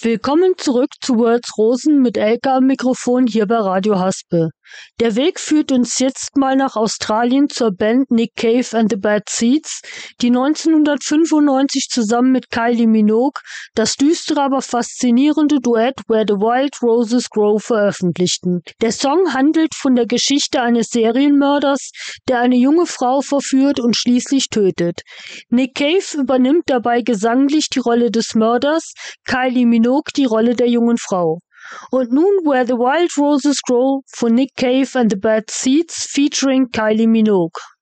Willkommen zurück zu World's Rosen mit Elke am Mikrofon hier bei Radio Haspe. Der Weg führt uns jetzt mal nach Australien zur Band Nick Cave and the Bad Seeds, die 1995 zusammen mit Kylie Minogue das düstere, aber faszinierende Duett Where the Wild Roses Grow veröffentlichten. Der Song handelt von der Geschichte eines Serienmörders, der eine junge Frau verführt und schließlich tötet. Nick Cave übernimmt dabei gesanglich die Rolle des Mörders, Kylie Minogue die Rolle der jungen Frau. Und nun Where the Wild Roses Grow von Nick Cave and the Bad Seeds featuring Kylie Minogue.